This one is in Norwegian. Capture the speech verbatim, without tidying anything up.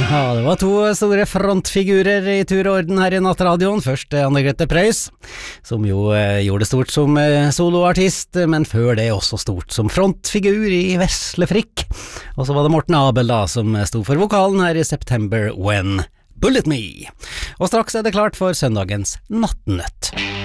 Ja, det var to store frontfigurer i tur og orden her i Nattradioen. Først Anne-Grete Preus, som jo eh, gjorde det stort som eh, soloartist, men før det også stort som frontfigur i Vesle Frikk. Og så var det Morten Abel da, som sto for vokalen her i September When Bullet Me. Og straks er det klart for søndagens Nattnøtt.